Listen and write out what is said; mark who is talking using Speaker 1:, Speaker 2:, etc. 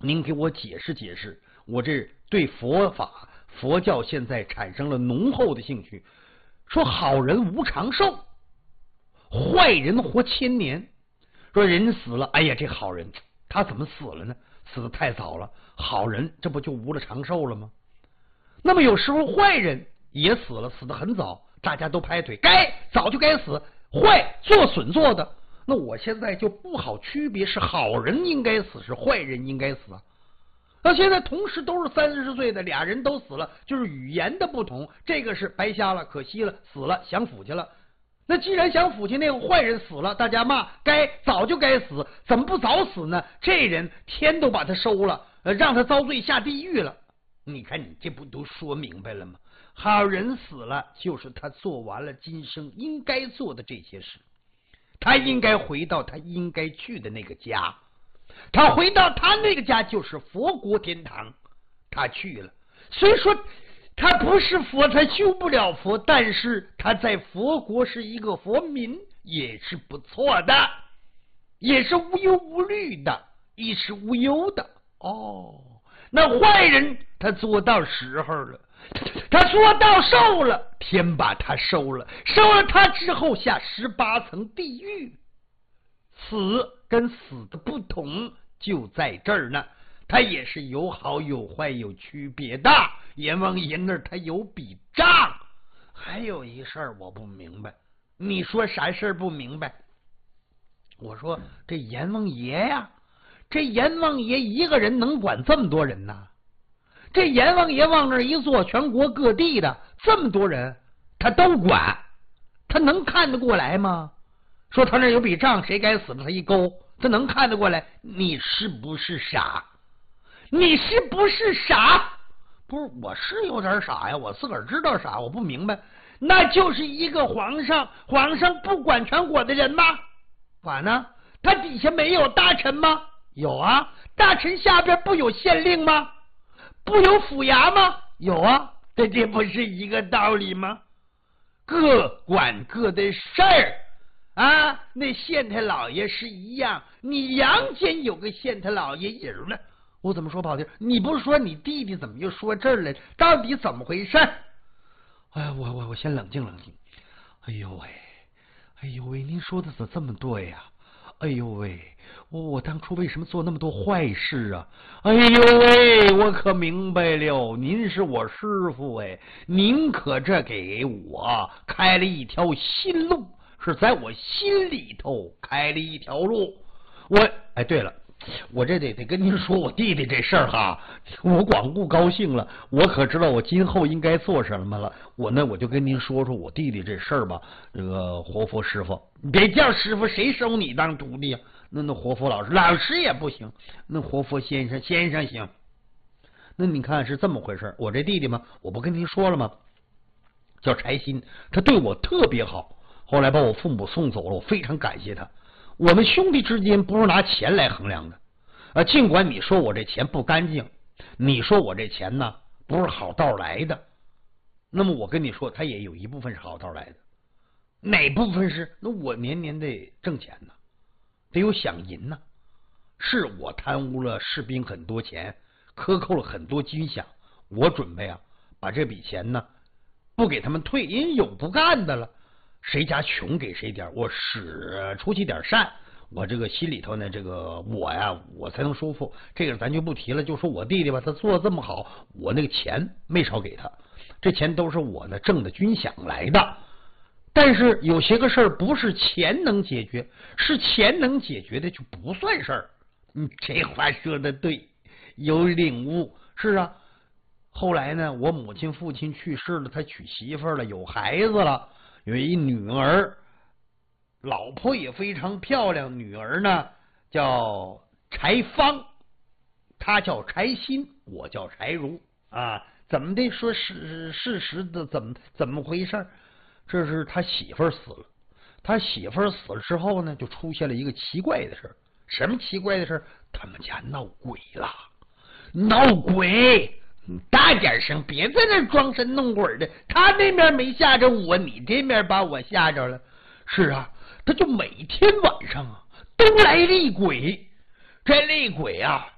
Speaker 1: 您给我解释解释，我这对佛法佛教现在产生了浓厚的兴趣。说好人无长寿，坏人活千年。说人死了，哎呀，这好人他怎么死了呢？死得太早了。好人这不就无了长寿了吗？那么有时候坏人也死了，死得很早，大家都拍腿，早就该死，坏做损做的。那我现在就不好区别是好人应该死是坏人应该死啊。那现在同时都是30岁的，俩人都死了，就是语言的不同，这个是白瞎了，可惜了，死了，享福去了。那既然享福去，那个坏人死了，大家骂，早就该死，怎么不早死呢？这人天都把他收了，让他遭罪下地狱了。你看你这不都说明白了吗？好人死了，就是他做完了今生应该做的这些事，他应该回到他应该去的那个家。他回到他那个家就是佛国天堂，他去了。虽说他不是佛，他修不了佛，但是他在佛国是一个佛民，也是不错的，也是无忧无虑的，衣食无忧的。那坏人他做到时候了，他做到寿了，天把他收了，收了他之后下18层地狱。死跟死的不同就在这儿呢，它也是有好有坏有区别的。阎王爷那儿他有笔账。还有一事儿我不明白，你说啥事儿不明白？我说这阎王爷呀，这阎王爷一个人能管这么多人呢？这阎王爷往那儿一坐，全国各地的这么多人他都管，他能看得过来吗？说他那有笔账，谁该死了他一勾，他能看得过来？你是不是傻？你是不是傻？不是，我是有点傻呀，我自个儿知道傻，我不明白。那就是一个皇上，皇上不管全国的人吗？管呢？他底下没有大臣吗？有啊。大臣下边不有县令吗？不有府衙吗？有啊。这不是一个道理吗？各管各的事儿啊。那县太老爷是一样，你阳间有个县太老爷人了。我怎么说不好听？你不是说你弟弟，怎么又说这儿来？到底怎么回事？哎呀，我先冷静冷静。哎呦喂，您说的怎么这么对呀？哎呦喂，我当初为什么做那么多坏事啊？哎呦喂，我可明白了，您是我师傅哎，您可这给我开了一条新路，是在我心里头开了一条路。对了，我这得跟您说我弟弟这事儿哈，我光不高兴了，我可知道我今后应该做什么了。我就跟您说说我弟弟这事儿吧。这个活佛师傅，你别叫师傅，谁收你当徒弟啊？那活佛老师也不行，那活佛先生行。那你看是这么回事，我这弟弟嘛，我不跟您说了吗？叫柴新，他对我特别好，后来把我父母送走了，我非常感谢他。我们兄弟之间不是拿钱来衡量的，尽管你说我这钱不干净，你说我这钱呢不是好道来的，那么我跟你说，他也有一部分是好道来的。哪部分是？那我年年得挣钱呢，得有饷银呢。是我贪污了士兵很多钱，克扣了很多军饷，我准备把这笔钱呢不给他们退，因为有不干的了。谁家穷给谁点，我使出去点善，我这个心里头呢，这个我才能舒服。这个咱就不提了，就说我弟弟吧，他做这么好，我那个钱没少给他，这钱都是我呢挣的军饷来的。但是有些个事儿不是钱能解决，是钱能解决的就不算事儿。这话说的对，有领悟。是啊，后来呢，我母亲父亲去世了，他娶媳妇了，有孩子了。有一女儿，老婆也非常漂亮，女儿呢叫柴芳，她叫柴新，我叫柴如啊。怎么的说事实的怎么回事？这是他媳妇儿死了，他媳妇儿死了之后呢，就出现了一个奇怪的事。什么奇怪的事？他们家闹鬼了，闹鬼！你大点声，别在那装神弄鬼的。他那边没吓着我，你这边把我吓着了。是啊，他就每天晚上都来厉鬼。这厉鬼